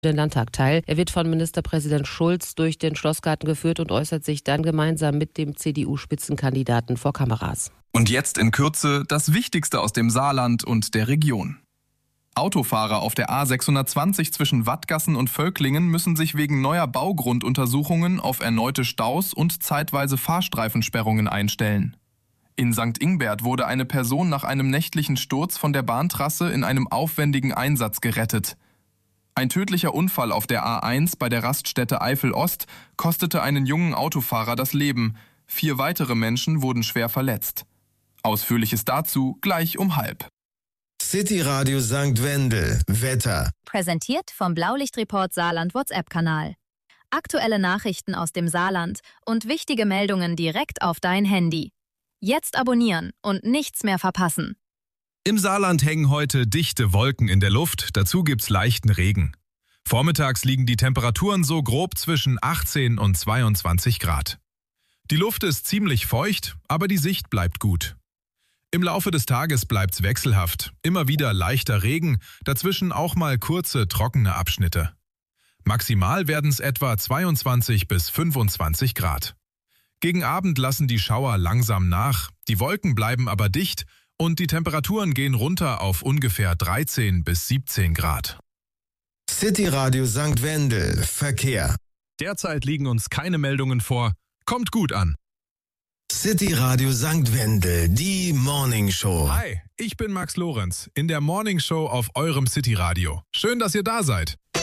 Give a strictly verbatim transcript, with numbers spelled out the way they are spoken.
den Landtag teil. Er wird von Ministerpräsident Schulz durch den Schlossgarten geführt und äußert sich dann gemeinsam mit dem C D U-Spitzenkandidaten vor Kameras. Und jetzt in Kürze das Wichtigste aus dem Saarland und der Region. Autofahrer auf der A sechshundertzwanzig zwischen Wattgassen und Völklingen müssen sich wegen neuer Baugrunduntersuchungen auf erneute Staus und zeitweise Fahrstreifensperrungen einstellen. In Sankt Ingbert wurde eine Person nach einem nächtlichen Sturz von der Bahntrasse in einem aufwendigen Einsatz gerettet. Ein tödlicher Unfall auf der A eins bei der Raststätte Eifel-Ost kostete einen jungen Autofahrer das Leben. Vier weitere Menschen wurden schwer verletzt. Ausführliches dazu gleich um halb. City Radio Sankt Wendel. Wetter. Präsentiert vom Blaulichtreport Saarland WhatsApp-Kanal. Aktuelle Nachrichten aus dem Saarland und wichtige Meldungen direkt auf dein Handy. Jetzt abonnieren und nichts mehr verpassen. Im Saarland hängen heute dichte Wolken in der Luft, dazu gibt's leichten Regen. Vormittags liegen die Temperaturen so grob zwischen achtzehn und zweiundzwanzig Grad. Die Luft ist ziemlich feucht, aber die Sicht bleibt gut. Im Laufe des Tages bleibt's wechselhaft, immer wieder leichter Regen, dazwischen auch mal kurze, trockene Abschnitte. Maximal werden's etwa zweiundzwanzig bis fünfundzwanzig Grad. Gegen Abend lassen die Schauer langsam nach, die Wolken bleiben aber dicht und die Temperaturen gehen runter auf ungefähr dreizehn bis siebzehn Grad. City Radio Sankt Wendel. Verkehr. Derzeit liegen uns keine Meldungen vor. Kommt gut an. City Radio Sankt Wendel, die Morning Show. Hi, ich bin Max Lorenz in der Morning Show auf eurem City Radio. Schön, dass ihr da seid.